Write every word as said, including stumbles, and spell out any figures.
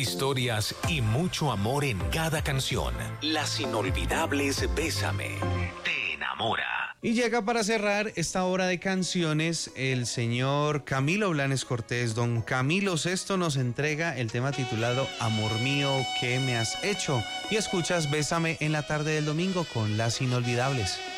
historias y mucho amor en cada canción. Las inolvidables Bésame te enamora. Y llega para cerrar esta hora de canciones el señor Camilo Blanes Cortés. Don Camilo Sesto nos entrega el tema titulado Amor mío, ¿qué me has hecho? Y escuchas Bésame en la tarde del domingo con Las Inolvidables.